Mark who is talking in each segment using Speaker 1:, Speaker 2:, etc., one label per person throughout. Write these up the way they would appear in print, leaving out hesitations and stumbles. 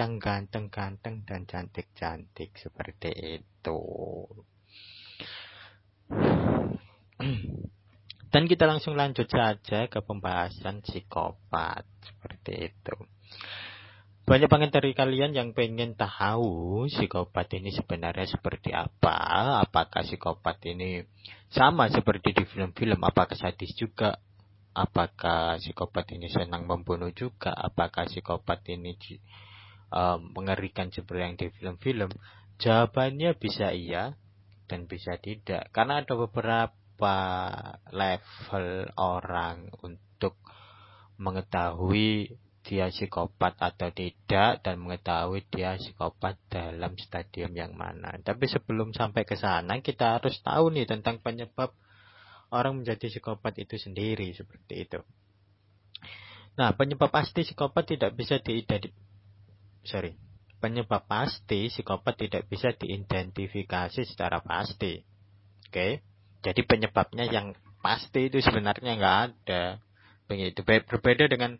Speaker 1: yang ganteng-ganteng dan cantik-cantik seperti itu. Dan kita langsung lanjut saja ke pembahasan psikopat seperti itu. Banyak banget dari kalian yang pengen tahu psikopat ini sebenarnya seperti apa. Apakah psikopat ini sama seperti di film-film? Apakah sadis juga? Apakah psikopat ini senang membunuh juga? Apakah psikopat ini mengerikan seperti yang di film-film? Jawabannya bisa iya dan bisa tidak. Karena ada beberapa level orang untuk mengetahui dia psikopat atau tidak dan mengetahui dia psikopat dalam stadium yang mana. Tapi sebelum sampai ke sana kita harus tahu nih tentang penyebab orang menjadi psikopat itu sendiri seperti itu. Nah, penyebab pasti psikopat tidak bisa diidentifikasi secara pasti. Oke. Jadi penyebabnya yang pasti itu sebenarnya nggak ada. Begitu. Berbeda dengan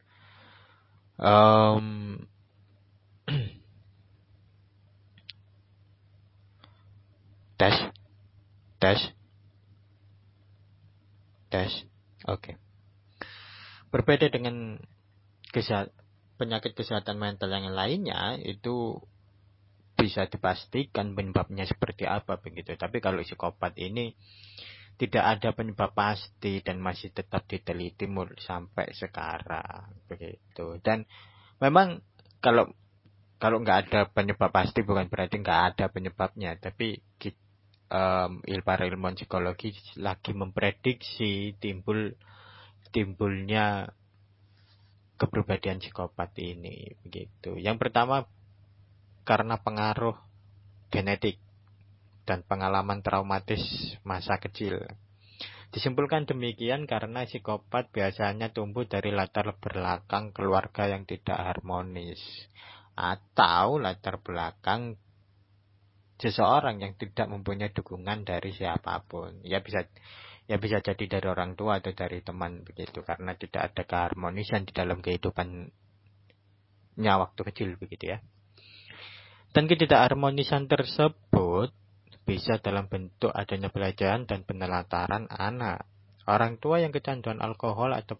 Speaker 1: tes. Oke. Berbeda dengan penyakit kesehatan mental yang lainnya, itu bisa dipastikan penyebabnya seperti apa begitu. Tapi kalau psikopat ini tidak ada penyebab pasti dan masih tetap diteliti sampai sekarang begitu. Dan memang kalau nggak ada penyebab pasti bukan berarti nggak ada penyebabnya, tapi para ilmuwan psikologi lagi memprediksi timbulnya kepribadian psikopat ini begitu. Yang pertama karena pengaruh genetik dan pengalaman traumatis masa kecil. Disimpulkan demikian karena psikopat biasanya tumbuh dari latar belakang keluarga yang tidak harmonis atau latar belakang seseorang yang tidak mempunyai dukungan dari siapapun. Ya bisa jadi dari orang tua atau dari teman begitu, karena tidak ada keharmonisan di dalam kehidupannya waktu kecil begitu ya. Dan ketidakharmonisan tersebut bisa dalam bentuk adanya pelajaran dan penelantaran anak. Orang tua yang kecanduan alkohol atau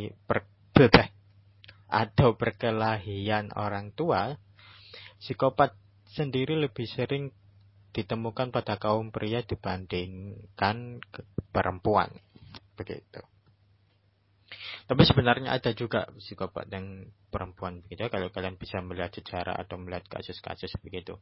Speaker 1: perkelahian orang tua, psikopat sendiri lebih sering ditemukan pada kaum pria dibandingkan perempuan begitu. Tapi sebenarnya ada juga psikopat yang perempuan begitu. Kalau kalian bisa melihat sejarah atau melihat kasus-kasus begitu.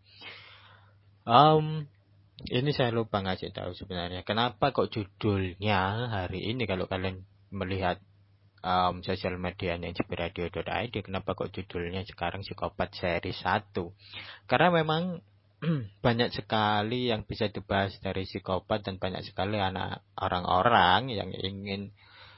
Speaker 1: Ini saya lupa ngasih tahu sebenarnya. Kenapa kok judulnya hari ini kalau kalian melihat sosial medianya inspiradio.id, kenapa kok judulnya sekarang psikopat seri 1? Karena memang banyak sekali yang bisa dibahas dari psikopat dan banyak sekali orang-orang yang ingin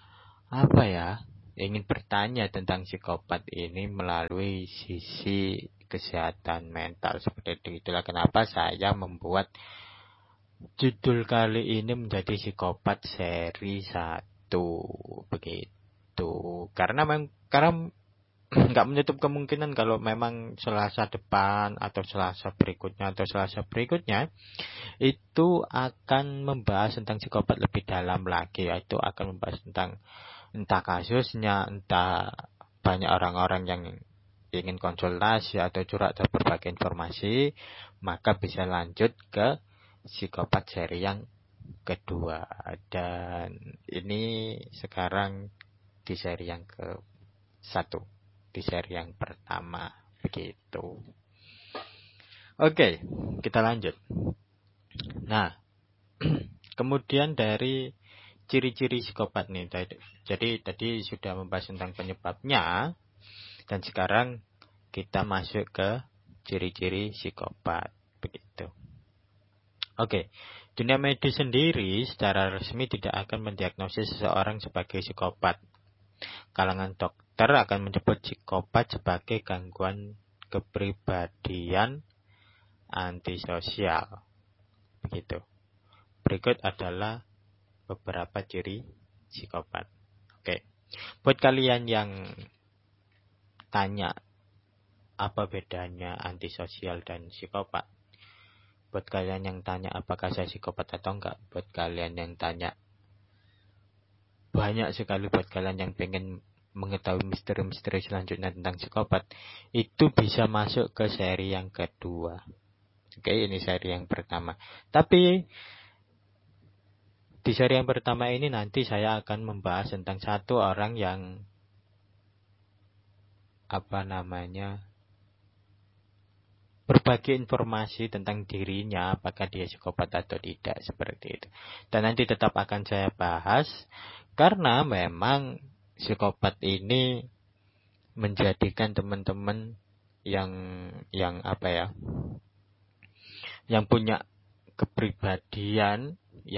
Speaker 1: bertanya tentang psikopat ini melalui sisi kesehatan mental seperti itu. Itulah kenapa saya membuat judul kali ini menjadi psikopat seri 1 begitu. Karena nggak menutup kemungkinan kalau memang Selasa depan atau Selasa berikutnya itu akan membahas tentang psikopat lebih dalam lagi. Itu akan membahas tentang entah kasusnya, entah banyak orang-orang yang ingin konsultasi atau curhat atau berbagai informasi, maka bisa lanjut ke psikopat seri yang kedua. Dan ini sekarang di seri yang ke-1, di seri yang pertama begitu. Oke, kita lanjut. Nah, kemudian dari ciri-ciri psikopat nih. Jadi tadi sudah membahas tentang penyebabnya, dan sekarang kita masuk ke ciri-ciri psikopat begitu. Oke, dunia medis sendiri secara resmi tidak akan mendiagnosis seseorang sebagai psikopat. Kalangan dokter akan menyebut psikopat sebagai gangguan kepribadian antisosial. Begitu. Berikut adalah beberapa ciri psikopat. Oke. Buat kalian yang tanya apa bedanya antisosial dan psikopat. Buat kalian yang tanya apakah saya psikopat atau enggak, buat kalian yang tanya banyak sekali, buat kalian yang pengen mengetahui misteri-misteri selanjutnya tentang psikopat, itu bisa masuk ke seri yang kedua. Oke, ini seri yang pertama. Tapi di seri yang pertama ini nanti saya akan membahas tentang satu orang yang berbagi informasi tentang dirinya, apakah dia psikopat atau tidak, seperti itu. Dan nanti tetap akan saya bahas, karena memang psikopat ini menjadikan teman-teman yang punya kepribadian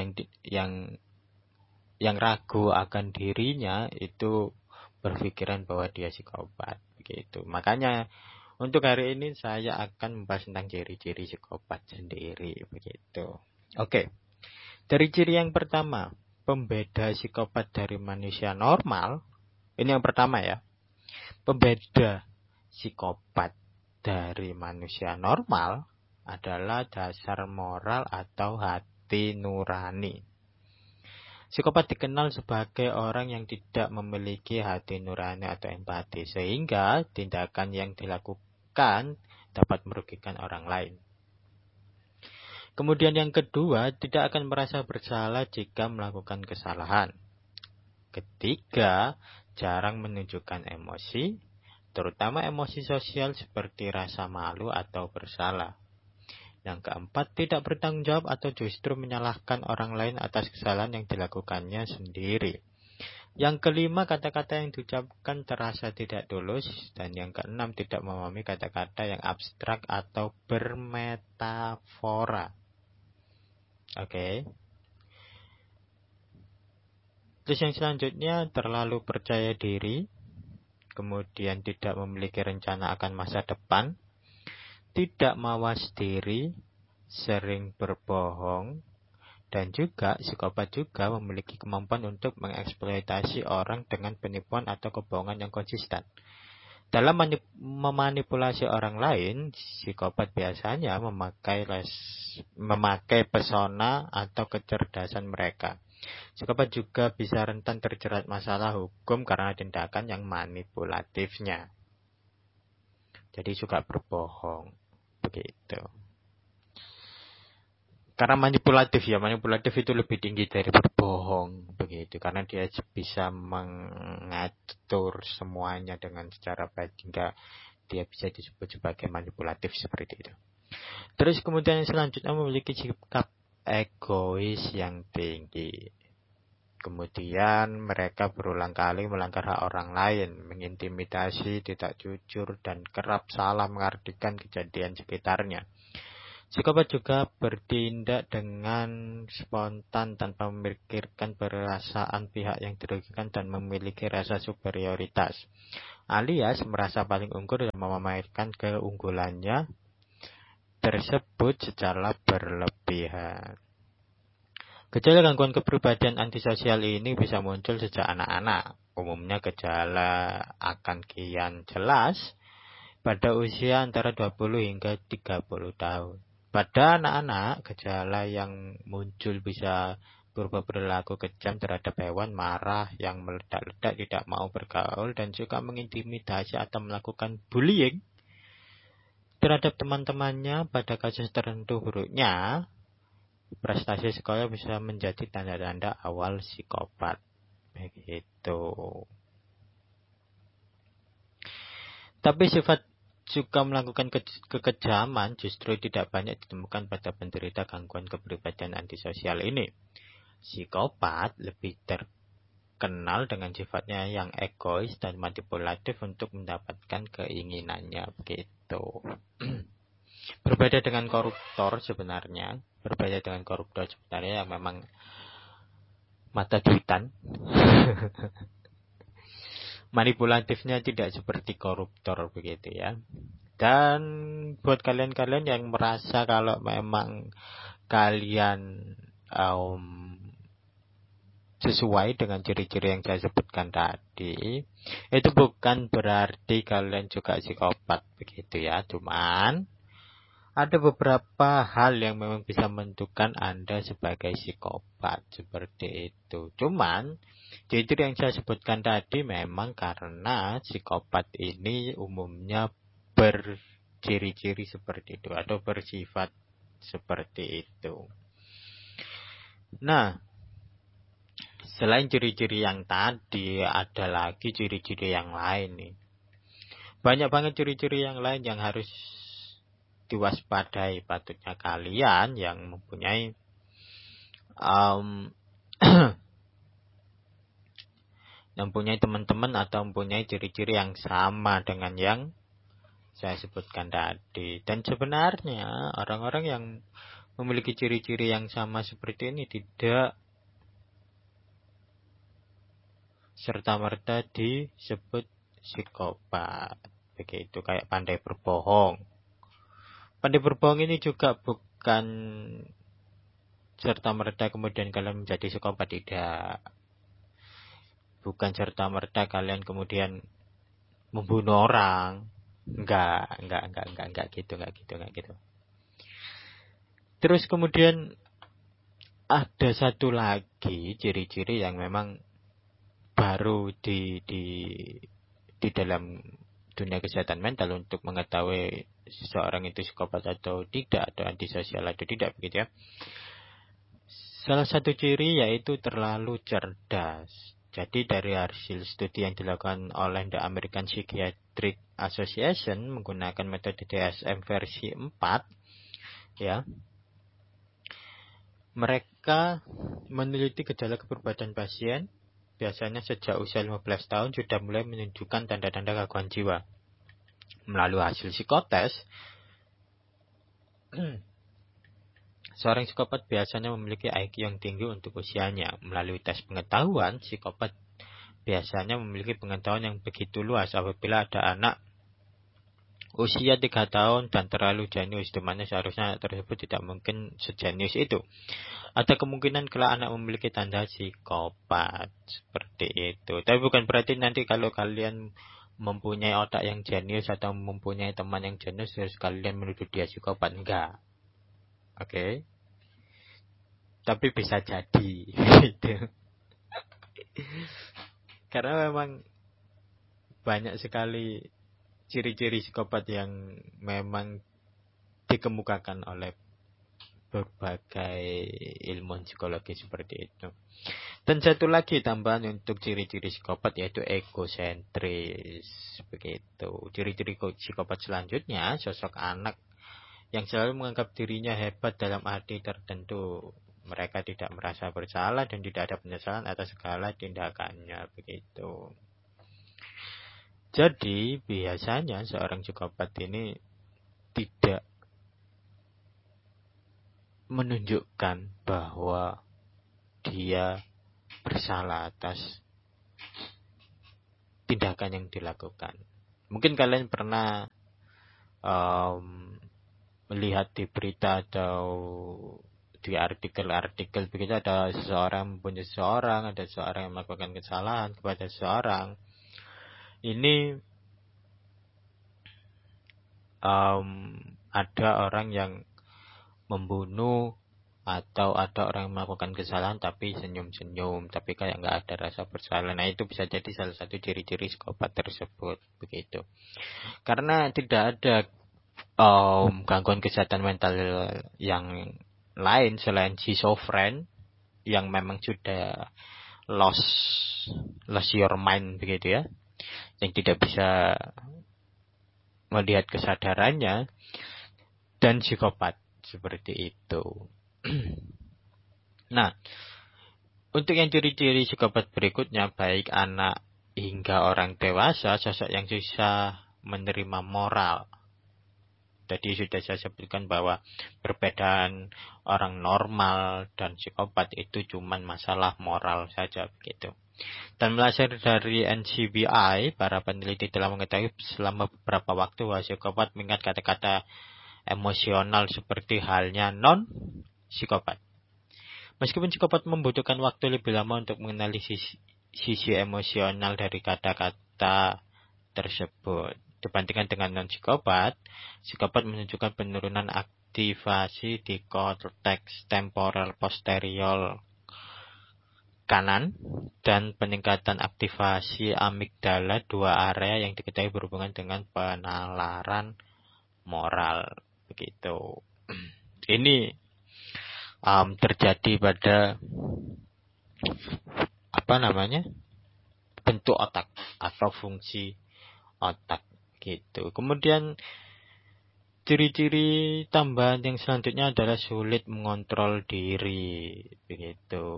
Speaker 1: yang ragu akan dirinya itu berpikiran bahwa dia psikopat, begitu. Makanya untuk hari ini saya akan membahas tentang ciri-ciri psikopat sendiri, begitu. Oke. Dari ciri yang pertama, pembeda psikopat dari manusia normal. Ini yang pertama ya. Pembeda psikopat dari manusia normal adalah dasar moral atau hati nurani. Psikopat dikenal sebagai orang yang tidak memiliki hati nurani atau empati, sehingga tindakan yang dilakukan dapat merugikan orang lain. Kemudian yang kedua, tidak akan merasa bersalah jika melakukan kesalahan. Ketiga, jarang menunjukkan emosi, terutama emosi sosial seperti rasa malu atau bersalah. Yang keempat, tidak bertanggung jawab atau justru menyalahkan orang lain atas kesalahan yang dilakukannya sendiri. Yang kelima, kata-kata yang diucapkan terasa tidak tulus. Dan yang keenam, tidak memahami kata-kata yang abstrak atau bermetafora. Oke. Terus yang selanjutnya, terlalu percaya diri. Kemudian tidak memiliki rencana akan masa depan. Tidak mawas diri, sering berbohong, dan juga psikopat juga memiliki kemampuan untuk mengeksploitasi orang dengan penipuan atau kebohongan yang konsisten. Dalam memanipulasi orang lain, psikopat biasanya memakai pesona atau kecerdasan mereka. Psikopat juga bisa rentan terjerat masalah hukum karena tindakan yang manipulatifnya. Jadi suka berbohong. Begitu. Karena manipulatif itu lebih tinggi dari berbohong, begitu. Karena dia bisa mengatur semuanya dengan secara baik, hingga dia bisa disebut sebagai manipulatif seperti itu. Terus kemudian yang selanjutnya memiliki sikap egois yang tinggi. Kemudian mereka berulang kali melanggar hak orang lain, mengintimidasi, tidak jujur, dan kerap salah mengartikan kejadian sekitarnya. Psikopat juga bertindak dengan spontan tanpa memikirkan perasaan pihak yang dirugikan dan memiliki rasa superioritas. Alias merasa paling unggul dan memamerkan keunggulannya tersebut secara berlebihan. Gejala gangguan kepribadian antisosial ini bisa muncul sejak anak-anak. Umumnya gejala akan kian jelas pada usia antara 20 hingga 30 tahun. Pada anak-anak, gejala yang muncul bisa berupa perilaku kejam terhadap hewan, marah, yang meledak-ledak, tidak mau bergaul, dan juga mengintimidasi atau melakukan bullying terhadap teman-temannya. Pada kasus tertentu buruknya, prestasi sekolah bisa menjadi tanda-tanda awal psikopat. Begitu. Tapi sifat suka melakukan kekejaman justru tidak banyak ditemukan pada penderita gangguan kepribadian antisosial ini. Psikopat lebih terkenal dengan sifatnya yang egois dan manipulatif untuk mendapatkan keinginannya. Begitu. Berbeda dengan koruptor sebenarnya yang memang mata duitan. Manipulatifnya tidak seperti koruptor, begitu ya. Dan buat kalian-kalian yang merasa kalau memang kalian sesuai dengan ciri-ciri yang saya sebutkan tadi, itu bukan berarti kalian juga psikopat begitu ya. Cuman ada beberapa hal yang memang bisa menentukan Anda sebagai psikopat seperti itu. Cuman ciri-ciri yang saya sebutkan tadi memang karena psikopat ini umumnya berciri-ciri seperti itu atau bersifat seperti itu. Nah, selain ciri-ciri yang tadi, ada lagi ciri-ciri yang lain nih. Banyak banget ciri-ciri yang lain yang harus diwaspadai patutnya kalian yang mempunyai yang mempunyai teman-teman atau mempunyai ciri-ciri yang sama dengan yang saya sebutkan tadi. Dan sebenarnya orang-orang yang memiliki ciri-ciri yang sama seperti ini tidak serta-merta disebut psikopat. Begitu, kayak pandai berbohong. Pandai berbohong ini juga bukan serta-merta kemudian kalian menjadi psikopat, tidak. Bukan serta-merta kalian kemudian membunuh orang. Enggak gitu. Terus kemudian ada satu lagi ciri-ciri yang memang baru di dalam dunia kesehatan mental untuk mengetahui seseorang itu psikopat atau tidak, atau antisosial atau tidak, begitu ya. Salah satu ciri yaitu terlalu cerdas. Jadi dari hasil studi yang dilakukan oleh The American Psychiatric Association menggunakan metode DSM versi 4, ya. Mereka meneliti gejala kepribadian pasien. Biasanya sejak usia 15 tahun sudah mulai menunjukkan tanda-tanda gangguan jiwa. Melalui hasil psikotes, seorang psikopat biasanya memiliki IQ yang tinggi untuk usianya. Melalui tes pengetahuan, psikopat biasanya memiliki pengetahuan yang begitu luas apabila ada anak usia 3 tahun dan terlalu jenius, di mana seharusnya anak tersebut tidak mungkin sejenius itu. Ada kemungkinan kelak anak memiliki tanda psikopat seperti itu. Tapi bukan berarti nanti kalau kalian mempunyai otak yang jenius atau mempunyai teman yang jenius terus kalian menuduh dia psikopat, enggak. Oke. Tapi bisa jadi gitu. Karena memang banyak sekali ciri-ciri psikopat yang memang dikemukakan oleh berbagai ilmu psikologi seperti itu. Dan satu lagi tambahan untuk ciri-ciri psikopat yaitu egosentris. Begitu. Ciri-ciri psikopat selanjutnya, sosok anak yang selalu menganggap dirinya hebat dalam arti tertentu. Mereka tidak merasa bersalah dan tidak ada penyesalan atas segala tindakannya. Begitu. Jadi biasanya seorang psikopat ini tidak menunjukkan bahwa dia bersalah atas tindakan yang dilakukan. Mungkin kalian pernah melihat di berita atau di artikel-artikel begitu, ada seseorang mempunyai seseorang, ada seseorang yang melakukan kesalahan kepada seseorang. Ini ada orang yang membunuh atau ada orang yang melakukan kesalahan tapi senyum-senyum, tapi kayak nggak ada rasa bersalah. Nah, itu bisa jadi salah satu ciri-ciri psikopat tersebut, begitu. Karena tidak ada gangguan kesehatan mental yang lain selain schizofren yang memang sudah lost your mind, begitu ya, yang tidak bisa melihat kesadarannya, dan psikopat seperti itu. Nah, untuk yang ciri-ciri psikopat berikutnya, baik anak hingga orang dewasa, sosok yang susah menerima moral. Tadi sudah saya sebutkan bahwa perbedaan orang normal dan psikopat itu cuma masalah moral saja, begitu. Dan melansir dari NCBI, para peneliti telah mengetahui selama beberapa waktu bahwa psikopat mengingat kata-kata emosional seperti halnya non-psikopat. Meskipun psikopat membutuhkan waktu lebih lama untuk mengenali sisi emosional dari kata-kata tersebut. Dibandingkan dengan non-psikopat, psikopat menunjukkan penurunan aktivasi di korteks temporal posterior kanan dan peningkatan aktivasi amigdala, dua area yang diketahui berhubungan dengan penalaran moral. Begitu. Ini terjadi pada bentuk otak atau fungsi otak gitu. Kemudian ciri-ciri tambahan yang selanjutnya adalah sulit mengontrol diri begitu.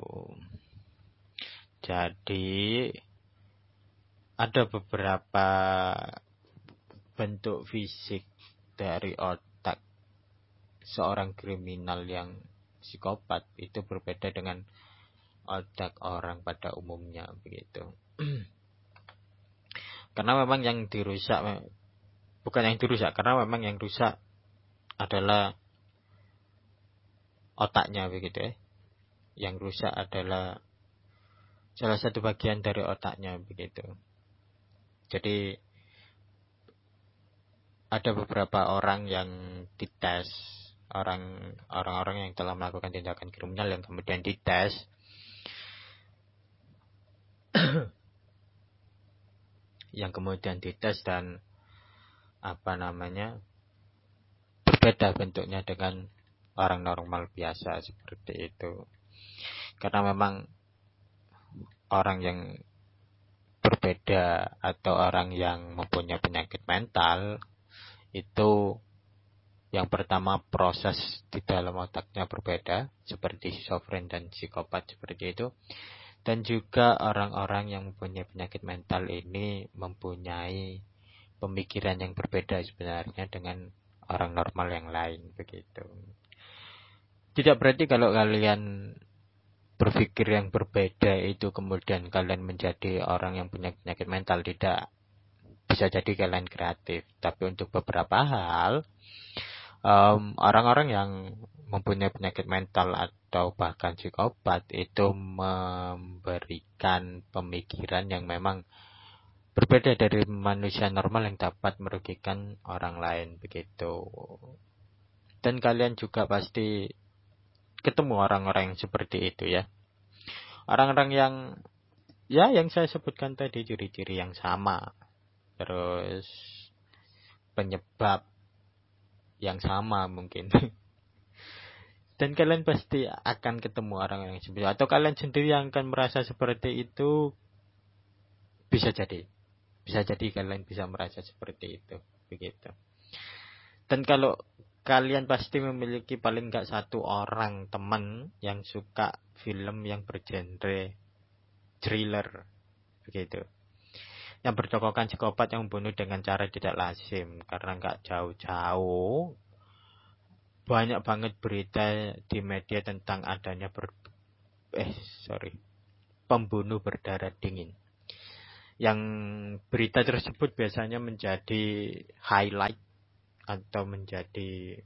Speaker 1: Jadi ada beberapa bentuk fisik dari otak seorang kriminal yang psikopat itu berbeda dengan otak orang pada umumnya begitu. Karena memang yang dirusak karena memang yang rusak adalah otaknya begitu ya. Yang rusak adalah salah satu bagian dari otaknya begitu. Jadi ada beberapa orang yang dites, orang-orang yang telah melakukan tindakan kriminal yang kemudian dites dan berbeda bentuknya dengan orang normal biasa seperti itu. Karena memang orang yang berbeda atau orang yang mempunyai penyakit mental itu yang pertama proses di dalam otaknya berbeda seperti schizofren dan psikopat seperti itu. Dan juga orang-orang yang mempunyai penyakit mental ini mempunyai pemikiran yang berbeda sebenarnya dengan orang normal yang lain begitu. Tidak berarti kalau kalian berpikir yang berbeda itu kemudian kalian menjadi orang yang punya penyakit mental, tidak. Bisa jadi kalian kreatif, tapi untuk beberapa hal orang-orang yang mempunyai penyakit mental atau bahkan psikopat itu memberikan pemikiran yang memang berbeda dari manusia normal yang dapat merugikan orang lain begitu. Dan kalian juga pasti ketemu orang-orang yang seperti itu ya. Orang-orang yang saya sebutkan tadi, ciri-ciri yang sama. Terus penyebab yang sama mungkin. Dan kalian pasti akan ketemu orang-orang yang seperti itu. Atau kalian sendiri yang akan merasa seperti itu. Bisa jadi kalian bisa merasa seperti itu begitu. Dan kalau kalian pasti memiliki paling enggak satu orang teman yang suka film yang bergenre thriller begitu, yang bertokohkan psikopat yang membunuh dengan cara tidak lazim. Karena enggak jauh-jauh banyak banget berita di media tentang adanya pembunuh berdarah dingin. Yang berita tersebut biasanya menjadi highlight atau menjadi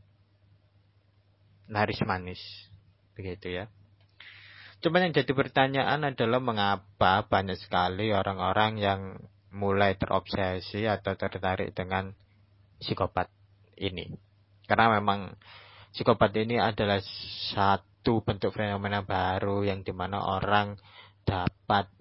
Speaker 1: laris manis begitu ya. Cuma yang jadi pertanyaan adalah mengapa banyak sekali orang-orang yang mulai terobsesi atau tertarik dengan psikopat ini. Karena memang psikopat ini adalah satu bentuk fenomena baru yang dimana orang dapat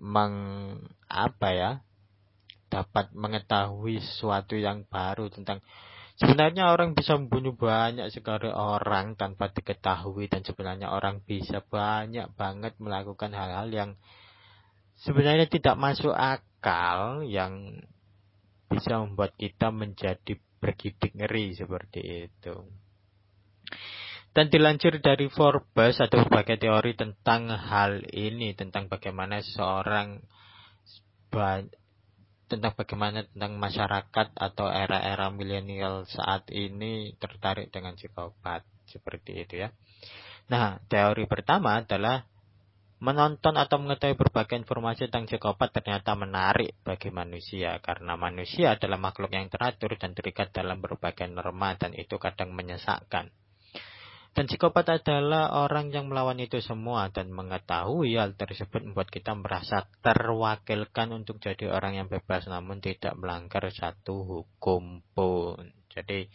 Speaker 1: mengetahui sesuatu yang baru tentang sebenarnya orang bisa membunuh banyak sekali orang tanpa diketahui, dan sebenarnya orang bisa banyak banget melakukan hal-hal yang sebenarnya tidak masuk akal, yang bisa membuat kita menjadi bergidik ngeri seperti itu. Dan dilansir dari Forbes ada berbagai teori tentang hal ini, tentang bagaimana tentang masyarakat atau era-era milenial saat ini tertarik dengan psikopat seperti itu ya. Nah, teori pertama adalah menonton atau mengetahui berbagai informasi tentang psikopat ternyata menarik bagi manusia, karena manusia adalah makhluk yang teratur dan terikat dalam berbagai norma, dan itu kadang menyesakkan. Dan psikopat adalah orang yang melawan itu semua, dan mengetahui hal tersebut membuat kita merasa terwakilkan untuk jadi orang yang bebas namun tidak melanggar satu hukum pun. Jadi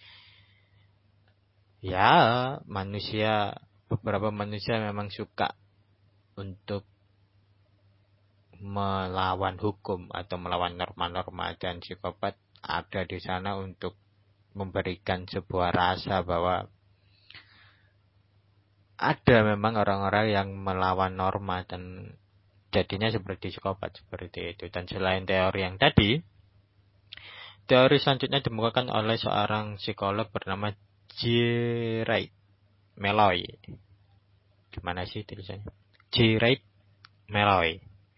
Speaker 1: ya, beberapa manusia memang suka untuk melawan hukum atau melawan norma-norma, dan psikopat ada di sana untuk memberikan sebuah rasa bahwa ada memang orang-orang yang melawan norma dan jadinya seperti psikopat seperti itu. Dan selain teori yang tadi, teori selanjutnya dikemukakan oleh seorang psikolog bernama J. Wright Malloy. Gimana sih tulisannya? J. Wright Malloy.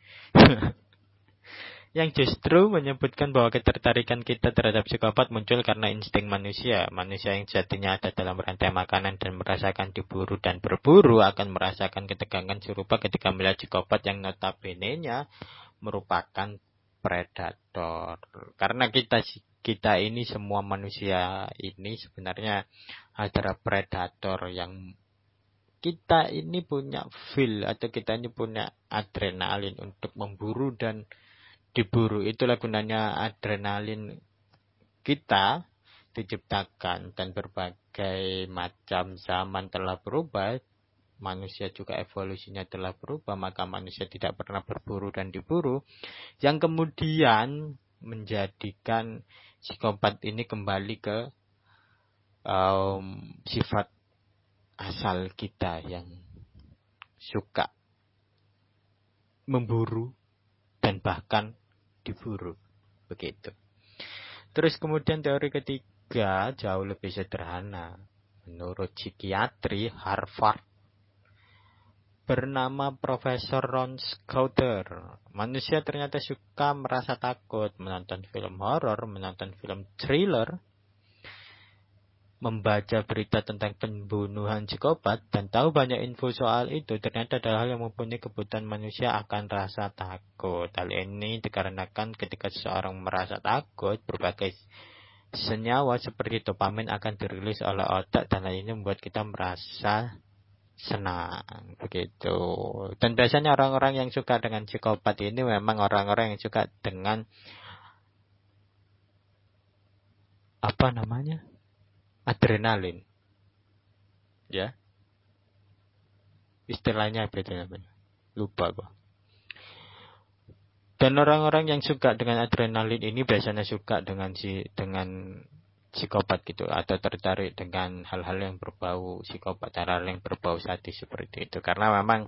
Speaker 1: Yang justru menyebutkan bahwa ketertarikan kita terhadap psikopat muncul karena insting manusia. Manusia yang sejatinya ada dalam rantai makanan dan merasakan diburu dan berburu akan merasakan ketegangan serupa ketika melihat psikopat yang notabene-nya merupakan predator. Karena kita ini semua manusia ini sebenarnya adalah predator, yang kita ini punya feel atau kita ini punya adrenalin untuk memburu dan diburu. Itulah gunanya adrenalin kita diciptakan, dan berbagai macam zaman telah berubah, manusia juga evolusinya telah berubah, maka manusia tidak pernah berburu dan diburu, yang kemudian menjadikan psikopat ini kembali ke sifat asal kita yang suka memburu dan bahkan diburu, begitu. Terus kemudian teori ketiga jauh lebih sederhana. Menurut psikiatri Harvard bernama Profesor Ron Scouter, manusia ternyata suka merasa takut menonton film horor, menonton film thriller, membaca berita tentang pembunuhan psikopat, dan tahu banyak info soal itu. Ternyata ada hal yang mempunyai kebutuhan manusia akan rasa takut. Hal ini dikarenakan ketika seseorang merasa takut, berbagai senyawa seperti dopamin akan dirilis oleh otak, dan hal ini membuat kita merasa senang, begitu. Dan biasanya orang-orang yang suka dengan psikopat ini memang orang-orang yang suka dengan adrenalin, ya, istilahnya apa itu namanya, lupa kok. Dan orang-orang yang suka dengan adrenalin ini biasanya suka dengan psikopat gitu, atau tertarik dengan hal-hal yang berbau psikopat, hal-hal yang berbau sadis seperti itu, karena memang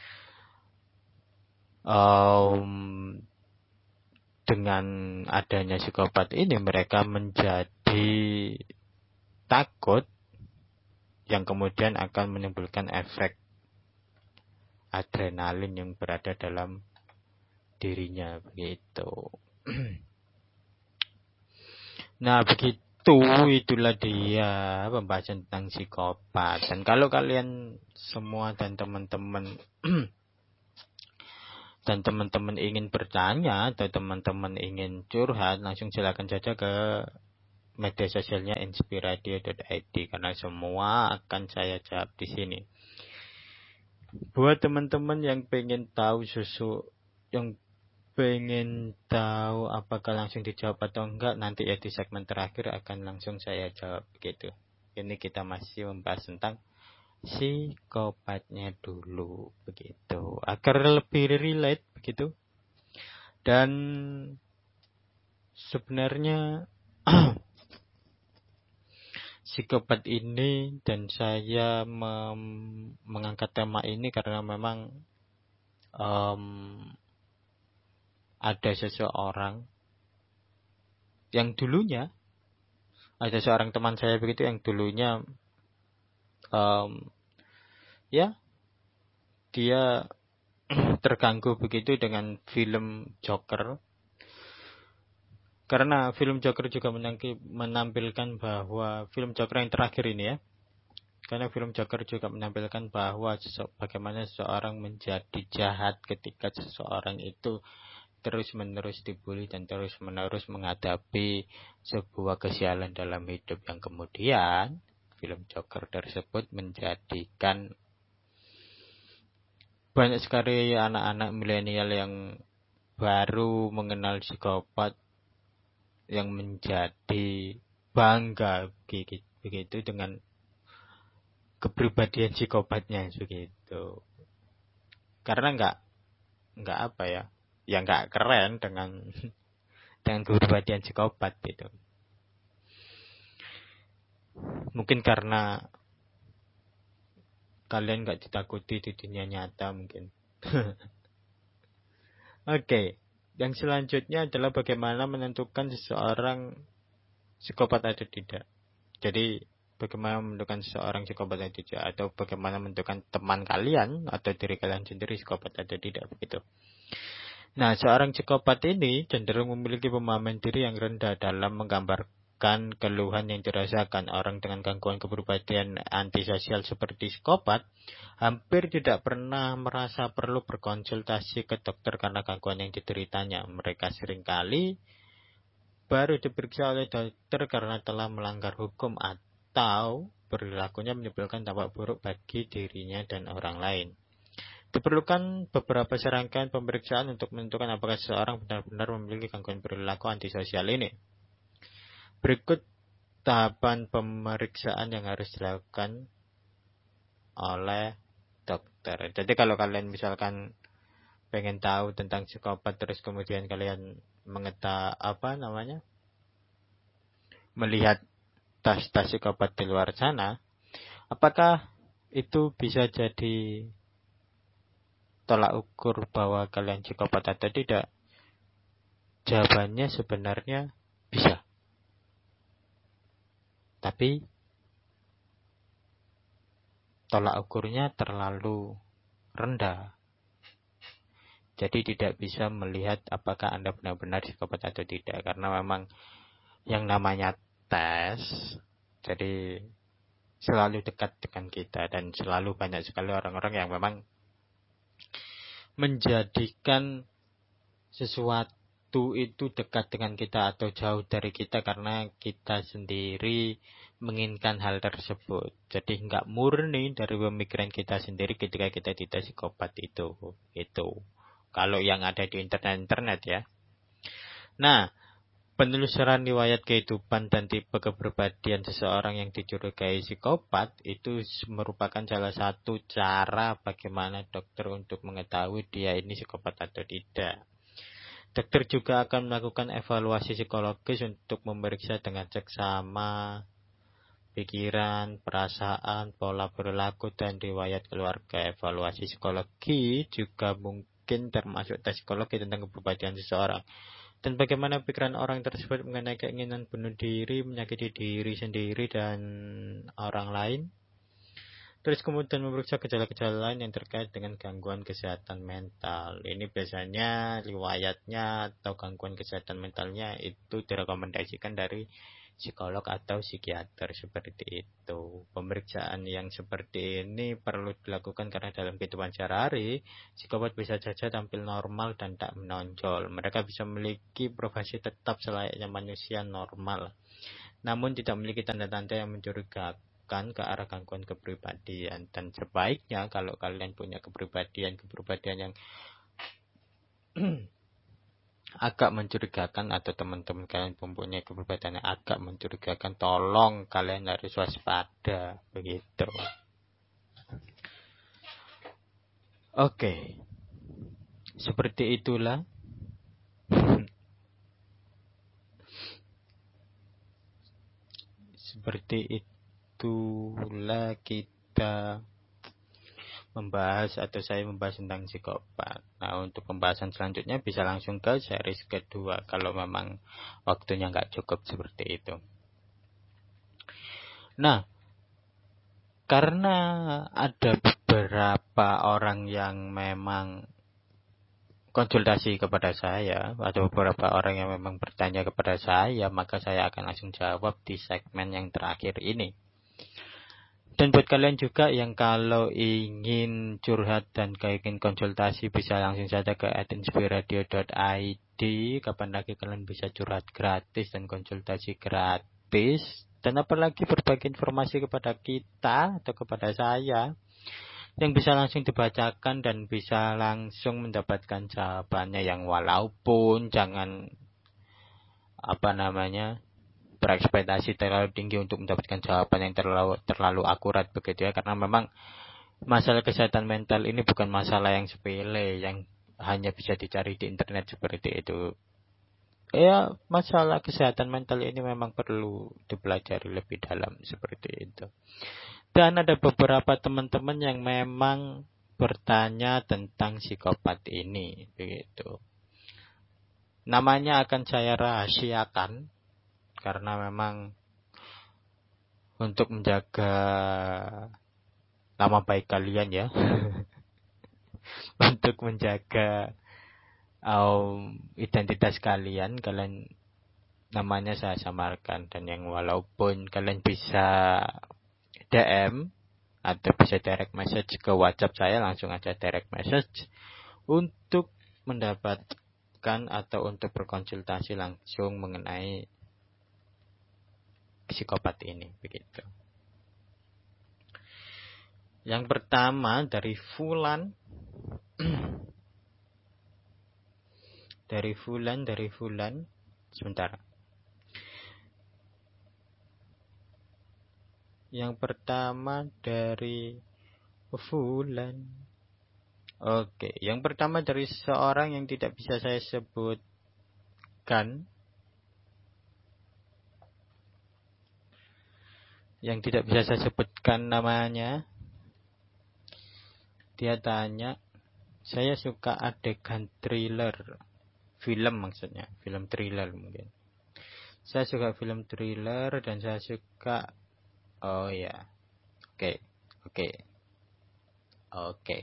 Speaker 1: dengan adanya psikopat ini mereka menjadi takut, yang kemudian akan menimbulkan efek adrenalin yang berada dalam dirinya, begitu. Nah, itulah dia pembahasan tentang psikopat. Dan kalau kalian semua dan teman-teman ingin bertanya atau teman-teman ingin curhat, langsung silakan saja ke media sosialnya inspiradio.id, karena semua akan saya jawab di sini. Buat teman-teman yang pengen tahu apakah langsung dijawab atau enggak, nanti ya di segmen terakhir akan langsung saya jawab, begitu. Ini kita masih membahas tentang psikopatnya dulu, begitu, agar lebih relate, begitu. Dan sebenarnya psikopat ini, dan saya mengangkat tema ini karena memang ada seseorang yang dulunya, ada seorang teman saya begitu yang dulunya dia terganggu begitu dengan film Joker. Karena film Joker juga menampilkan bahwa film Joker yang terakhir ini ya. Karena film Joker juga menampilkan bahwa bagaimana seseorang menjadi jahat ketika seseorang itu terus-menerus dibully dan terus-menerus menghadapi sebuah kesialan dalam hidup, yang kemudian film Joker tersebut menjadikan banyak sekali anak-anak milenial yang baru mengenal psikopat yang menjadi bangga begitu dengan kepribadian psikopatnya begitu. Karena enggak apa ya? Ya enggak keren dengan kepribadian psikopat gitu. Mungkin karena kalian enggak ditakuti di dunia nyata mungkin. Oke, yang selanjutnya adalah bagaimana menentukan seseorang psikopat atau tidak. Jadi, bagaimana menentukan seseorang psikopat atau tidak, atau bagaimana menentukan teman kalian atau diri kalian sendiri psikopat atau tidak begitu. Nah, seorang psikopat ini cenderung memiliki pemahaman diri yang rendah dalam menggambarkan keluhan yang dirasakan. Orang dengan gangguan kepribadian antisosial seperti psikopat hampir tidak pernah merasa perlu berkonsultasi ke dokter karena gangguan yang dideritanya. Mereka seringkali baru diperiksa oleh dokter karena telah melanggar hukum atau perilakunya menimbulkan dampak buruk bagi dirinya dan orang lain. Diperlukan beberapa serangkaian pemeriksaan untuk menentukan apakah seseorang benar-benar memiliki gangguan perilaku antisosial ini. Berikut tahapan pemeriksaan yang harus dilakukan oleh dokter. Jadi kalau kalian misalkan pengen tahu tentang psikopat terus kemudian kalian melihat tas-tas psikopat di luar sana, apakah itu bisa jadi tolak ukur bahwa kalian psikopat atau tidak? Jawabannya sebenarnya bisa. Tapi tolak ukurnya terlalu rendah. Jadi tidak bisa melihat apakah Anda benar-benar psikopat atau tidak. Karena memang yang namanya tes, jadi selalu dekat dengan kita. Dan selalu banyak sekali orang-orang yang memang menjadikan sesuatu itu dekat dengan kita atau jauh dari kita karena kita sendiri menginginkan hal tersebut. Jadi enggak murni dari pemikiran kita sendiri ketika kita tidak psikopat itu. Kalau yang ada di internet ya. Nah, penelusuran riwayat kehidupan dan tipe kepribadian seseorang yang dicurigai psikopat itu merupakan salah satu cara bagaimana dokter untuk mengetahui dia ini psikopat atau tidak. Dokter juga akan melakukan evaluasi psikologis untuk memeriksa dengan seksama pikiran, perasaan, pola perilaku, dan riwayat keluarga. Evaluasi psikologi juga mungkin termasuk tes psikologi tentang kepribadian seseorang. Dan bagaimana pikiran orang tersebut mengenai keinginan bunuh diri, menyakiti diri sendiri dan orang lain. Terus kemudian memeriksa gejala-gejala lain yang terkait dengan gangguan kesehatan mental. Ini biasanya riwayatnya atau gangguan kesehatan mentalnya itu direkomendasikan dari psikolog atau psikiater seperti itu. Pemeriksaan yang seperti ini perlu dilakukan karena dalam kehidupan sehari-hari psikopat bisa saja tampil normal dan tak menonjol. Mereka bisa memiliki profesi tetap selayaknya manusia normal, namun tidak memiliki tanda-tanda yang mencurigakan ke arah gangguan kepribadian. Dan sebaiknya kalau kalian punya kepribadian yang agak mencurigakan atau teman-teman kalian mempunyai kepribadian yang agak mencurigakan, tolong kalian harus waspada begitu. Oke. Seperti itulah kita membahas atau saya membahas tentang psikopat. Nah, untuk pembahasan selanjutnya bisa langsung ke series kedua kalau memang waktunya nggak cukup seperti itu. Nah, karena ada beberapa orang yang memang konsultasi kepada saya atau beberapa orang yang memang bertanya kepada saya, maka saya akan langsung jawab di segmen yang terakhir ini. Dan buat kalian juga yang kalau ingin curhat dan ingin konsultasi bisa langsung saja ke @inspiradio.id. Kapan lagi kalian bisa curhat gratis dan konsultasi gratis Dan apalagi berbagi informasi kepada kita atau kepada saya yang bisa langsung dibacakan dan bisa langsung mendapatkan jawabannya, yang walaupun jangan berekspektasi terlalu tinggi untuk mendapatkan jawaban yang terlalu akurat begitu ya, karena memang masalah kesehatan mental ini bukan masalah yang sepele yang hanya bisa dicari di internet seperti itu. Ya, masalah kesehatan mental ini memang perlu dipelajari lebih dalam seperti itu. Dan ada beberapa teman-teman yang memang bertanya tentang psikopat ini, begitu. Namanya akan saya rahasiakan karena memang untuk menjaga nama baik kalian ya, untuk menjaga identitas kalian namanya saya samarkan, dan yang walaupun kalian bisa DM atau bisa direct message ke WhatsApp saya, langsung aja direct message untuk mendapatkan atau untuk berkonsultasi langsung mengenai psikopat ini begitu. Yang pertama dari Fulan. Dari Fulan. Sebentar. Yang pertama dari Fulan. Oke, yang pertama dari seseorang yang tidak bisa saya sebutkan. Yang tidak bisa saya sebutkan namanya. Dia tanya, saya suka adegan thriller. Film maksudnya, film thriller mungkin. Saya suka film thriller dan saya suka, oh ya, oke.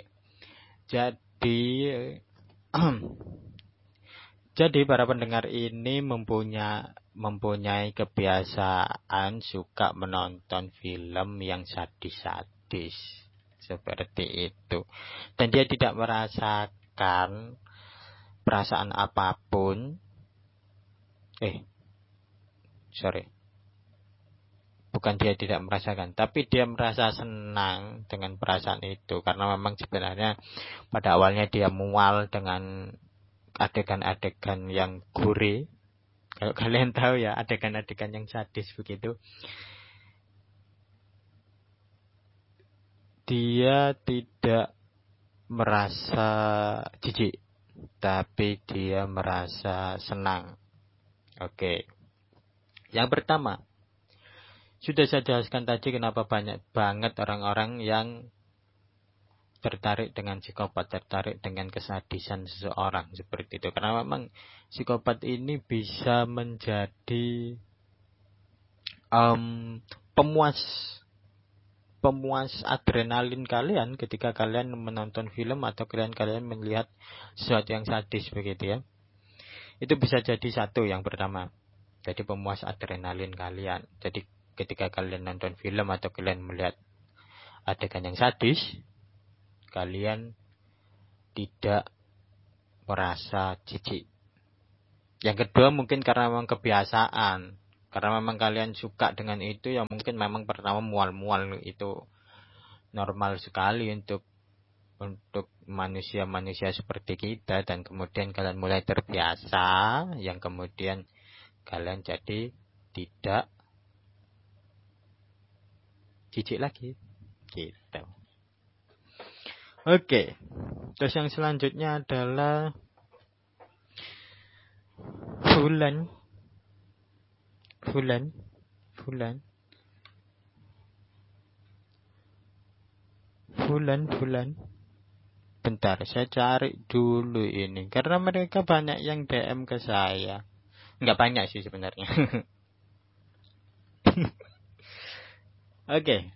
Speaker 1: Jadi para pendengar ini mempunyai kebiasaan suka menonton film yang sadis-sadis seperti itu, dan dia tidak merasakan perasaan apapun. Bukan dia tidak merasakan, tapi dia merasa senang dengan perasaan itu, karena memang sebenarnya pada awalnya dia mual dengan adegan-adegan yang gore. Kalau kalian tahu ya, adegan-adegan yang sadis begitu. Dia tidak merasa jijik, tapi dia merasa senang. Oke. Yang pertama, sudah saya jelaskan tadi kenapa banyak banget orang-orang yang tertarik dengan psikopat, tertarik dengan kesadisan seseorang seperti itu. Karena memang psikopat ini bisa menjadi pemuas adrenalin kalian ketika kalian menonton film atau kalian melihat sesuatu yang sadis begitu ya. Itu bisa jadi satu yang pertama. Jadi pemuas adrenalin kalian. Jadi ketika kalian nonton film atau kalian melihat adegan yang sadis, kalian tidak merasa jijik. Yang kedua mungkin karena memang kebiasaan. Karena memang kalian suka dengan itu, ya mungkin memang pertama mual-mual itu normal sekali untuk manusia-manusia seperti kita, dan kemudian kalian mulai terbiasa, yang kemudian kalian jadi tidak jijik lagi gitu. Oke. Terus yang selanjutnya adalah Fulan. Bentar, saya cari dulu ini. Karena mereka banyak yang DM ke saya. Enggak banyak sih sebenarnya. Oke.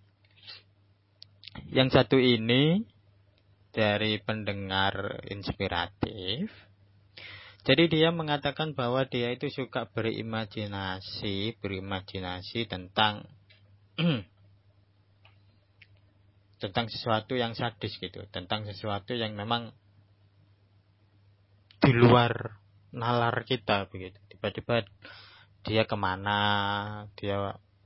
Speaker 1: Yang satu ini dari pendengar inspiratif. Jadi dia mengatakan bahwa dia itu suka berimajinasi tentang tentang sesuatu yang sadis gitu, tentang sesuatu yang memang di luar nalar kita begitu. Tiba-tiba dia kemana, dia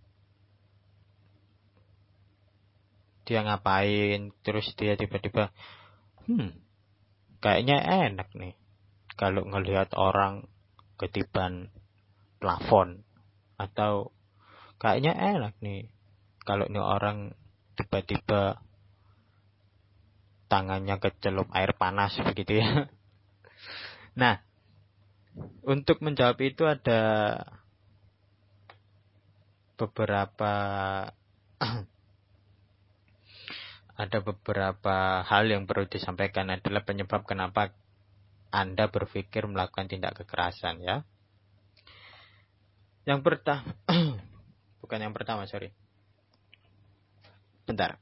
Speaker 1: dia ngapain, terus dia tiba-tiba, kayaknya enak nih kalau ngelihat orang ketiban plafon, atau kayaknya enak nih kalau nih orang tiba-tiba tangannya kecelup air panas begitu ya. Nah, untuk menjawab itu beberapa ada beberapa hal yang perlu disampaikan, adalah penyebab kenapa Anda berpikir melakukan tindak kekerasan ya. Yang pertama bukan yang pertama, sorry. Bentar.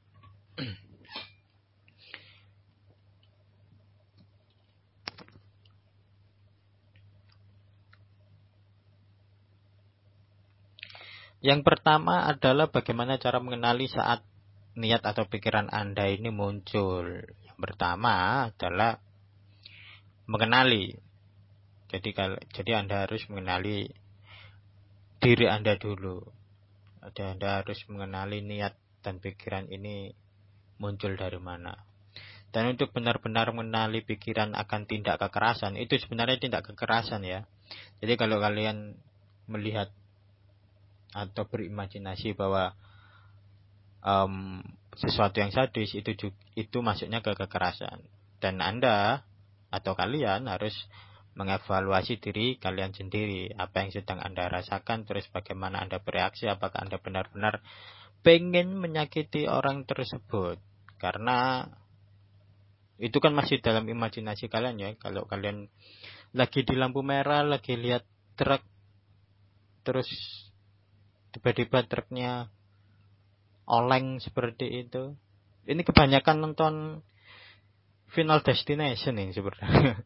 Speaker 1: Yang pertama adalah bagaimana cara mengenali saat niat atau pikiran Anda ini muncul. Yang pertama adalah mengenali. Jadi Anda harus mengenali diri Anda dulu. Anda harus mengenali niat dan pikiran ini muncul dari mana. Dan untuk benar-benar mengenali pikiran akan tindak kekerasan, itu sebenarnya tindak kekerasan ya. Jadi kalau kalian melihat atau berimajinasi bahwa sesuatu yang sadis, itu masuknya ke kekerasan. Dan Anda atau kalian harus mengevaluasi diri kalian sendiri, apa yang sedang Anda rasakan, terus bagaimana Anda bereaksi, apakah Anda benar-benar pengen menyakiti orang tersebut. Karena itu kan masih dalam imajinasi kalian ya. Kalau kalian lagi di lampu merah, lagi lihat truk, terus tiba-tiba truknya oleng seperti itu. Ini kebanyakan nonton Final Destination ini sebenarnya.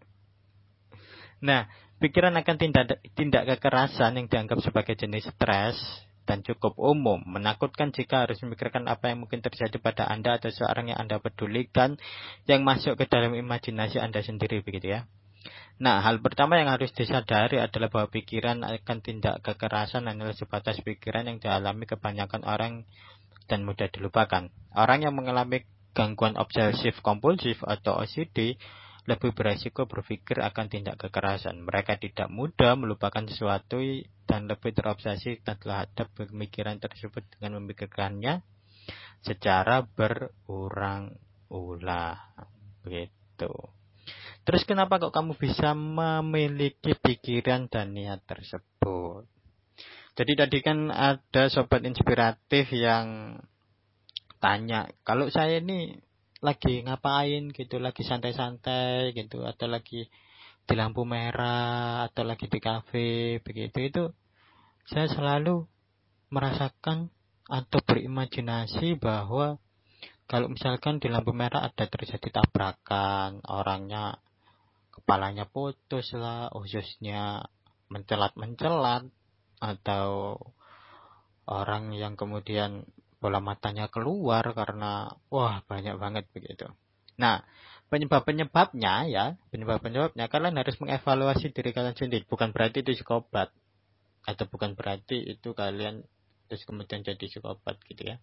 Speaker 1: Nah, pikiran akan tindak kekerasan yang dianggap sebagai jenis stres dan cukup umum, menakutkan jika harus memikirkan apa yang mungkin terjadi pada Anda atau seorang yang Anda pedulikan yang masuk ke dalam imajinasi Anda sendiri, begitu ya. Nah, hal pertama yang harus disadari adalah bahwa pikiran akan tindak kekerasan adalah sebatas pikiran yang dialami kebanyakan orang dan mudah dilupakan. Orang yang mengalami gangguan obsesif kompulsif atau OCD lebih beresiko berpikir akan tindak kekerasan. Mereka tidak mudah melupakan sesuatu dan lebih terobsesi terhadap pemikiran tersebut dengan memikirkannya secara berulang-ulang. Begitu. Terus kenapa kok kamu bisa memiliki pikiran dan niat tersebut? Jadi tadi kan ada sobat inspiratif yang tanya, kalau saya ini lagi ngapain gitu, lagi santai-santai gitu, atau lagi di lampu merah, atau lagi di kafe, begitu, itu saya selalu merasakan atau berimajinasi bahwa kalau misalkan di lampu merah ada terjadi tabrakan, orangnya kepalanya putus lah, ususnya mencelat-mencelat, atau orang yang kemudian bola matanya keluar karena banyak banget begitu. Nah, penyebabnya kalian harus mengevaluasi diri kalian sendiri. Bukan berarti itu psikopat, atau bukan berarti itu kalian terus kemudian jadi psikopat gitu ya.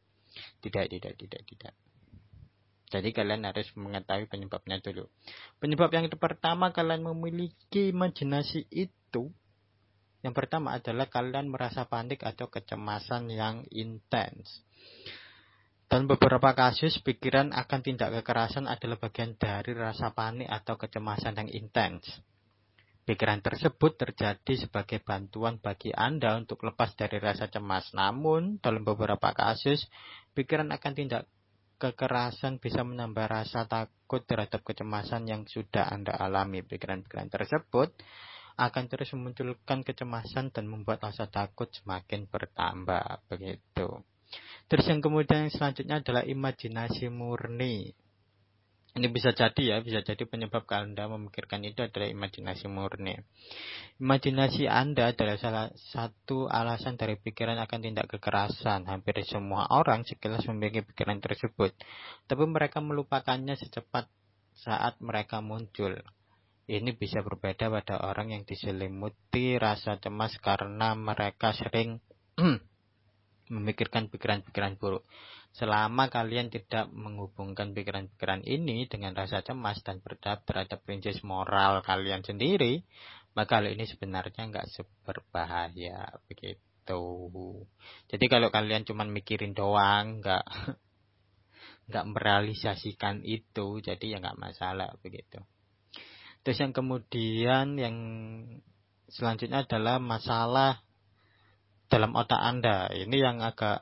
Speaker 1: Tidak. Jadi kalian harus mengetahui penyebabnya dulu. Penyebab yang pertama kalian memiliki imajinasi itu, yang pertama adalah kalian merasa panik atau kecemasan yang intens. Dan beberapa kasus pikiran akan tindak kekerasan adalah bagian dari rasa panik atau kecemasan yang intens. Pikiran tersebut terjadi sebagai bantuan bagi Anda untuk lepas dari rasa cemas. Namun, dalam beberapa kasus, pikiran akan tindak kekerasan bisa menambah rasa takut terhadap kecemasan yang sudah Anda alami. Pikiran-pikiran tersebut akan terus memunculkan kecemasan dan membuat rasa takut semakin bertambah. Begitu. Terus yang kemudian selanjutnya adalah imajinasi murni. Ini bisa jadi penyebab Anda memikirkan itu adalah imajinasi murni. Imajinasi Anda adalah salah satu alasan dari pikiran akan tindak kekerasan. Hampir semua orang sekilas memiliki pikiran tersebut, tapi mereka melupakannya secepat saat mereka muncul. Ini bisa berbeda pada orang yang diselimuti rasa cemas karena mereka sering memikirkan pikiran-pikiran buruk. Selama kalian tidak menghubungkan pikiran-pikiran ini dengan rasa cemas dan berdampak terhadap prinsip moral kalian sendiri, maka hal ini sebenarnya nggak berbahaya begitu. Jadi kalau kalian cuma mikirin doang, nggak merealisasikan itu, jadi ya nggak masalah begitu. Terus yang kemudian yang selanjutnya adalah masalah dalam otak Anda. Ini yang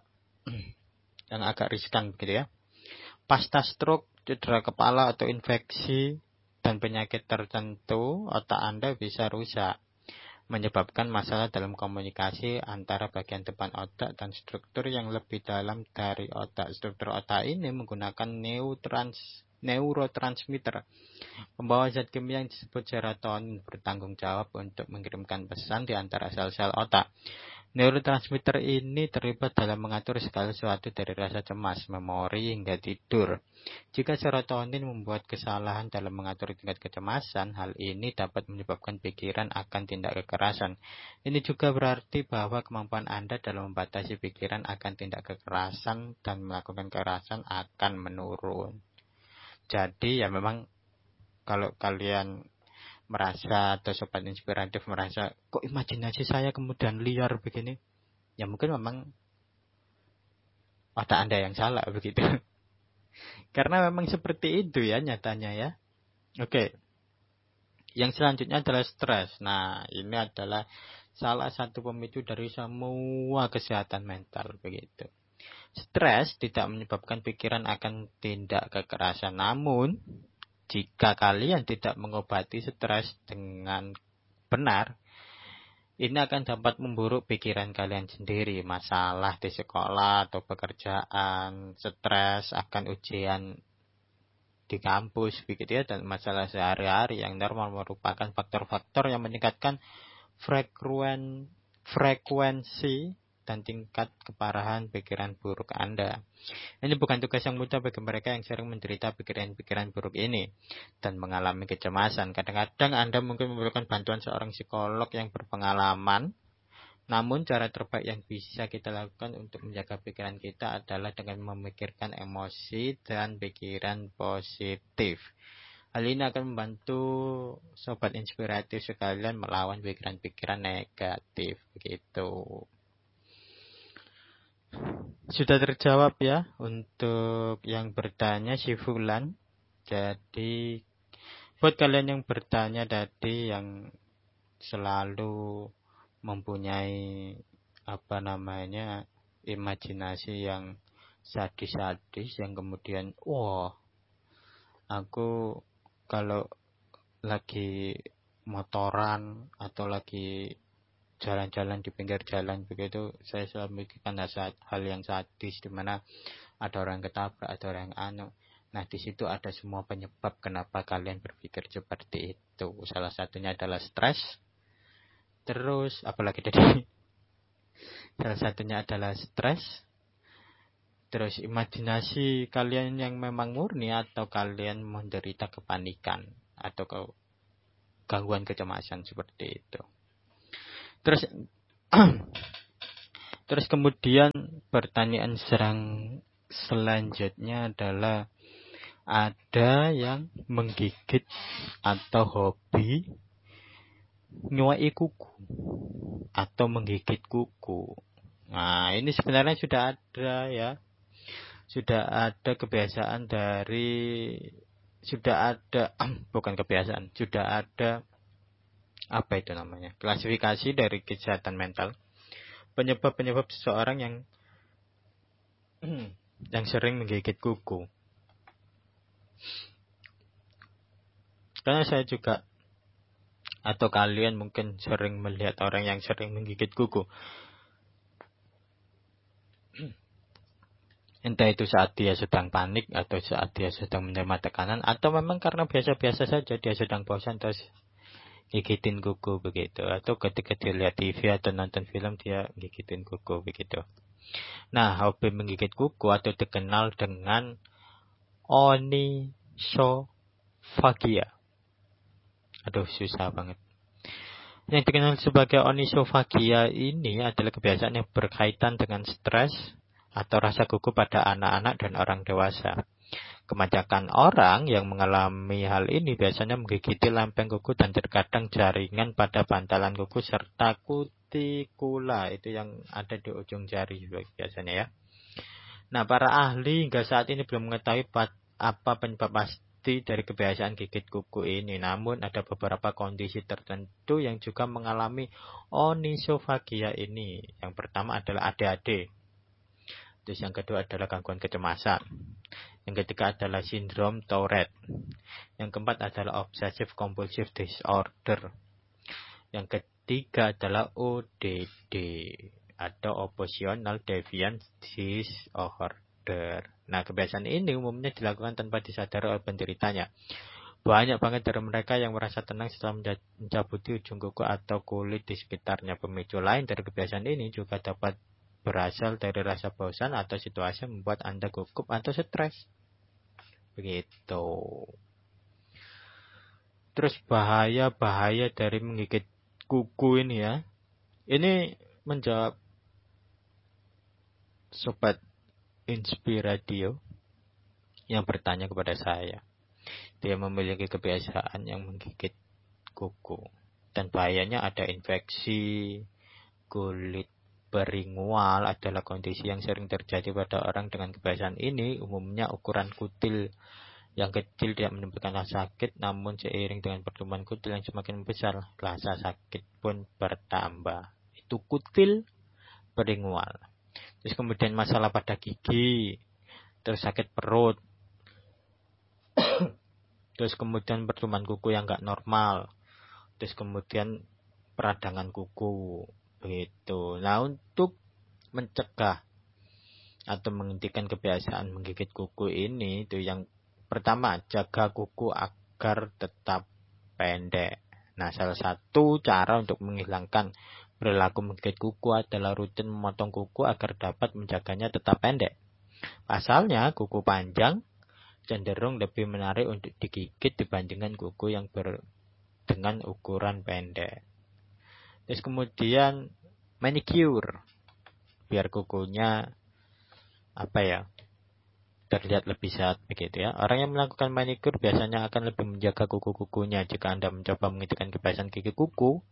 Speaker 1: agak riskan begitu ya. Pasca stroke, cedera kepala atau infeksi dan penyakit tertentu, otak Anda bisa rusak, menyebabkan masalah dalam komunikasi antara bagian depan otak dan struktur yang lebih dalam dari otak. Struktur otak ini menggunakan neurotransmitter, pembawa zat kimia yang disebut serotonin, bertanggung jawab untuk mengirimkan pesan di antara sel-sel otak. Neurotransmitter ini terlibat dalam mengatur segala sesuatu dari rasa cemas, memori, hingga tidur. Jika serotonin membuat kesalahan dalam mengatur tingkat kecemasan, hal ini dapat menyebabkan pikiran akan tindak kekerasan. Ini juga berarti bahwa kemampuan Anda dalam membatasi pikiran akan tindak kekerasan dan melakukan kekerasan akan menurun. Jadi ya memang kalau kalian merasa atau sobat inspiratif merasa kok imajinasi saya kemudian liar begini, ya mungkin memang otak Anda yang salah begitu. Karena memang seperti itu ya nyatanya ya. Oke. Yang selanjutnya adalah stres. Nah, ini adalah salah satu pemicu dari semua kesehatan mental begitu. Stres tidak menyebabkan pikiran akan tindak kekerasan, namun jika kalian tidak mengobati stres dengan benar, ini akan dapat memburuk pikiran kalian sendiri. Masalah di sekolah atau pekerjaan, stres akan ujian di kampus begitu ya, dan masalah sehari-hari yang normal merupakan faktor-faktor yang meningkatkan frekuensi dan tingkat keparahan pikiran buruk Anda. Ini bukan tugas yang mudah bagi mereka yang sering menderita pikiran-pikiran buruk ini dan mengalami kecemasan. Kadang-kadang Anda mungkin memerlukan bantuan seorang psikolog yang berpengalaman. Namun cara terbaik yang bisa kita lakukan untuk menjaga pikiran kita adalah dengan memikirkan emosi dan pikiran positif. Hal ini akan membantu sobat inspiratif sekalian melawan pikiran-pikiran negatif begitu. Sudah terjawab ya untuk yang bertanya si Fulan. Jadi buat kalian yang bertanya tadi yang selalu mempunyai imajinasi yang sadis-sadis, yang kemudian aku kalau lagi motoran atau lagi jalan-jalan di pinggir jalan begitu, saya selalu memikirkan hal yang sadis, di mana ada orang ketabrak, ada orang Nah, di situ ada semua penyebab kenapa kalian berpikir seperti itu. Salah satunya adalah stres. Terus apalagi tadi? Salah satunya adalah stres. Terus imajinasi kalian yang memang murni, atau kalian menderita kepanikan atau gangguan kecemasan seperti itu. Terus kemudian pertanyaan selanjutnya adalah, ada yang menggigit atau hobi nyuai kuku atau menggigit kuku. Nah, ini sebenarnya sudah ada ya. Sudah ada kebiasaan klasifikasi dari kesehatan mental. Penyebab seseorang yang sering menggigit kuku. Karena saya juga atau kalian mungkin sering melihat orang yang sering menggigit kuku. Entah itu saat dia sedang panik, atau saat dia sedang menerima tekanan, atau memang karena biasa-biasa saja dia sedang bosan terus gigitin kuku begitu. Atau ketika dia lihat TV atau nonton film dia gigitin kuku begitu. Nah, hobi menggigit kuku atau dikenal dengan onychophagia. Aduh, susah banget. Yang dikenal sebagai onisofagia ini adalah kebiasaan yang berkaitan dengan stres atau rasa gugup pada anak-anak dan orang dewasa. Kebanyakan orang yang mengalami hal ini biasanya menggigiti lempeng kuku dan terkadang jaringan pada bantalan kuku serta kutikula, itu yang ada di ujung jari biasanya ya. Nah, para ahli hingga saat ini belum mengetahui apa penyebab pasti dari kebiasaan gigit kuku ini. Namun ada beberapa kondisi tertentu yang juga mengalami onisofagia ini. Yang pertama adalah ADHD. Terus yang kedua adalah gangguan kecemasan. Yang ketiga adalah sindrom Tourette. Yang keempat adalah obsessive compulsive disorder. Yang ketiga adalah ODD atau oppositional deviant disorder. Nah, kebiasaan ini umumnya dilakukan tanpa disadari oleh penderitanya. Banyak banget dari mereka yang merasa tenang setelah mencabuti ujung kuku atau kulit di sekitarnya. Pemicu lain dari kebiasaan ini juga dapat berasal dari rasa bosan atau situasi yang membuat Anda gugup atau stres. Begitu. Terus bahaya-bahaya dari menggigit kuku ini ya. Ini menjawab Sobat Inspiradio yang bertanya kepada saya. Dia memiliki kebiasaan yang menggigit kuku. Dan bahayanya ada infeksi kulit. Beringual adalah kondisi yang sering terjadi pada orang dengan kebiasaan ini. Umumnya ukuran kutil yang kecil tidak menimbulkan rasa sakit, namun seiring dengan pertumbuhan kutil yang semakin besar, rasa sakit pun bertambah. Itu kutil beringual. Terus kemudian masalah pada gigi, terus sakit perut, terus kemudian pertumbuhan kuku yang nggak normal, terus kemudian peradangan kuku. Begitu. Nah, untuk mencegah atau menghentikan kebiasaan menggigit kuku ini, itu yang pertama, jaga kuku agar tetap pendek. Nah, salah satu cara untuk menghilangkan perilaku menggigit kuku adalah rutin memotong kuku agar dapat menjaganya tetap pendek. Pasalnya, kuku panjang cenderung lebih menarik untuk digigit dibandingkan kuku yang dengan ukuran pendek. Terus kemudian manicure, biar kukunya terlihat lebih sehat begitu ya. Orang yang melakukan manicure biasanya akan lebih menjaga kuku-kukunya. Jika Anda mencoba menghentikan kebiasaan gigit kuku,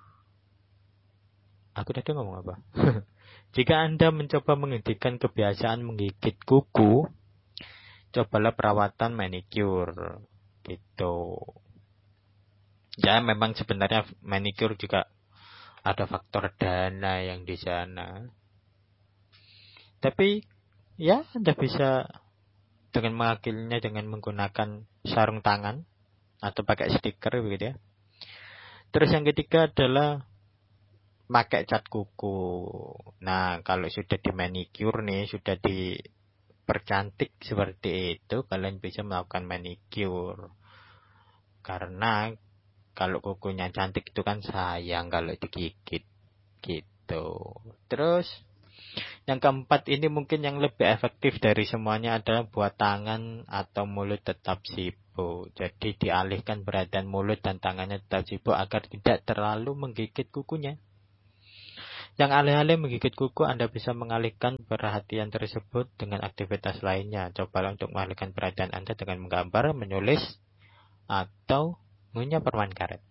Speaker 1: aku tadi ngomong apa? Jika Anda mencoba menghentikan kebiasaan menggigit kuku, cobalah perawatan manicure gitu. Ya, memang sebenarnya manicure juga ada faktor dana yang di sana. Tapi ya Anda bisa dengan mengakilinya dengan menggunakan sarung tangan atau pakai stiker begitu ya. Terus yang ketiga adalah pakai cat kuku. Nah, kalau sudah di manicure nih, sudah dipercantik seperti itu, kalian bisa melakukan manicure. Karena kalau kukunya cantik itu kan sayang kalau digigit gitu. Terus yang keempat ini mungkin yang lebih efektif dari semuanya adalah buat tangan atau mulut tetap sibuk. Jadi dialihkan perhatian mulut dan tangannya tetap sibuk agar tidak terlalu menggigit kukunya. Yang alih-alih menggigit kuku, Anda bisa mengalihkan perhatian tersebut dengan aktivitas lainnya. Cobalah untuk mengalihkan perhatian Anda dengan menggambar, menulis, atau mengunyah permen karet.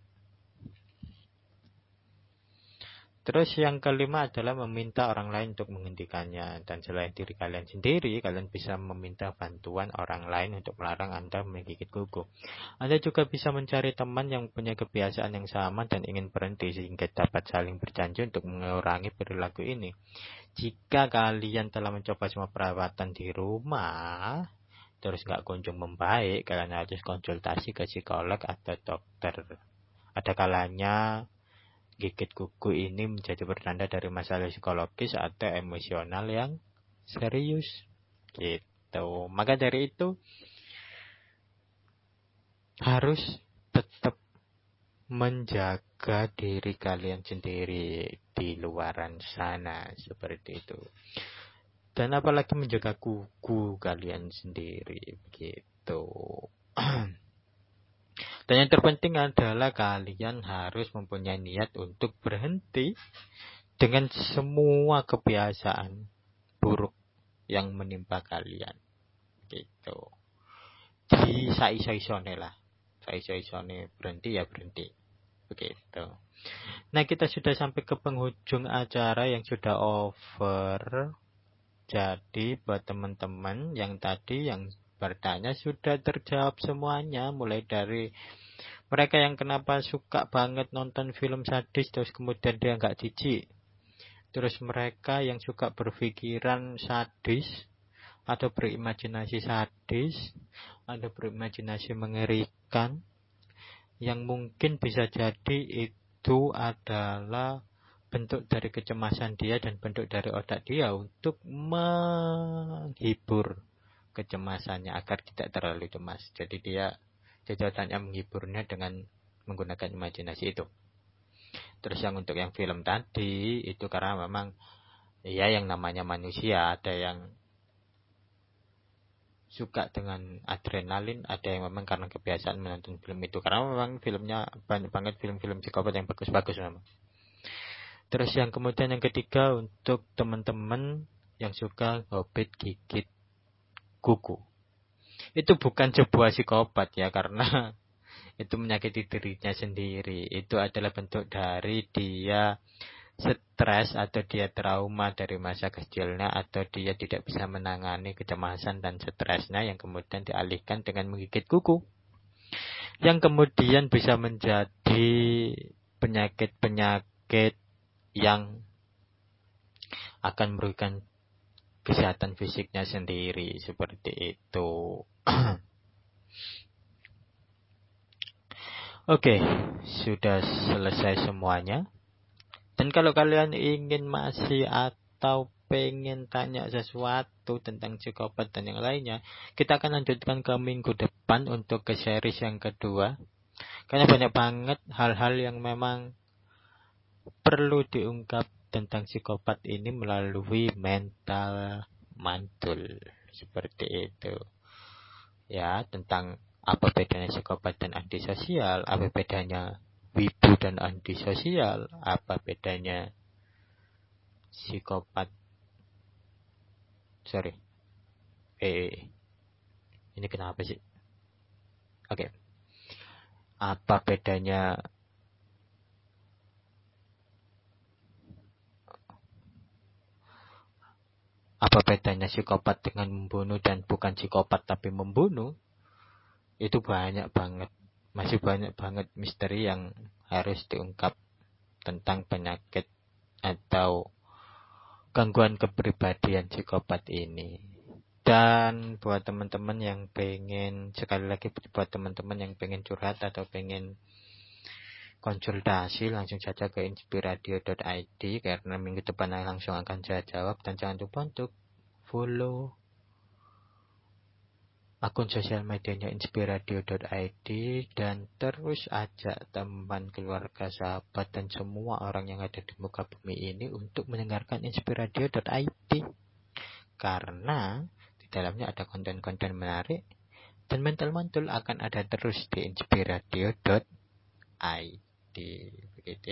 Speaker 1: Terus yang kelima adalah meminta orang lain untuk menghentikannya. Dan selain diri kalian sendiri, kalian bisa meminta bantuan orang lain untuk melarang Anda menggigit kuku. Anda juga bisa mencari teman yang punya kebiasaan yang sama dan ingin berhenti sehingga dapat saling berjanji untuk mengurangi perilaku ini. Jika kalian telah mencoba semua perawatan di rumah, terus nggak kunjung membaik, kalian harus konsultasi ke psikolog atau dokter. Ada kalanya gigit kuku ini menjadi pertanda dari masalah psikologis atau emosional yang serius. Gitu. Maka dari itu harus tetap menjaga diri kalian sendiri di luaran sana seperti itu. Dan apalagi menjaga kuku kalian sendiri begitu. Dan yang terpenting adalah kalian harus mempunyai niat untuk berhenti dengan semua kebiasaan buruk yang menimpa kalian. Gitu. Di saiso-isone lah. Saiso-isone berhenti ya berhenti. Begitu. Nah, kita sudah sampai ke penghujung acara yang sudah over. Jadi buat teman-teman yang tadi yang bertanya sudah terjawab semuanya, mulai dari mereka yang kenapa suka banget nonton film sadis terus kemudian dia nggak jijik, terus mereka yang suka berpikiran sadis atau berimajinasi sadis atau berimajinasi mengerikan, yang mungkin bisa jadi itu adalah bentuk dari kecemasan dia dan bentuk dari otak dia untuk menghibur kecemasannya agar tidak terlalu cemas. Jadi otaknya menghiburnya dengan menggunakan imajinasi itu. Terus yang untuk yang film tadi itu karena memang ya yang namanya manusia, ada yang suka dengan adrenalin, ada yang memang karena kebiasaan menonton film itu. Karena memang filmnya banyak banget film-film psikopat yang bagus-bagus memang. Terus yang kemudian yang ketiga untuk teman-teman yang suka hobbit gigit kuku. Itu bukan sebuah psikopat ya, karena itu menyakiti dirinya sendiri. Itu adalah bentuk dari dia stres atau dia trauma dari masa kecilnya, atau dia tidak bisa menangani kecemasan dan stresnya yang kemudian dialihkan dengan menggigit kuku. Yang kemudian bisa menjadi penyakit-penyakit yang akan merugikan kesehatan fisiknya sendiri, seperti itu. Oke, sudah selesai semuanya. Dan kalau kalian ingin masih atau pengen tanya sesuatu tentang psikopat dan yang lainnya, kita akan lanjutkan ke minggu depan untuk ke series yang kedua. Karena banyak banget hal-hal yang memang perlu diungkap tentang psikopat ini melalui mental mantul, seperti itu. Ya, tentang apa bedanya psikopat dan antisosial, apa bedanya wibu dan antisosial, apa bedanya psikopat. Ini kenapa sih? Oke. Apa bedanya psikopat dengan membunuh dan bukan psikopat tapi membunuh? Itu banyak banget. Masih banyak banget misteri yang harus diungkap tentang penyakit atau gangguan kepribadian psikopat ini. Dan buat teman-teman yang pengen, sekali lagi buat teman-teman yang pengen curhat atau pengen konsultasi, langsung saja ke inspiradio.id karena minggu depan langsung akan saya jawab. Dan jangan lupa untuk follow akun sosial medianya inspiradio.id dan terus ajak teman, keluarga, sahabat dan semua orang yang ada di muka bumi ini untuk mendengarkan inspiradio.id karena di dalamnya ada konten-konten menarik dan mental mantul akan ada terus di inspiradio.id. Begitu.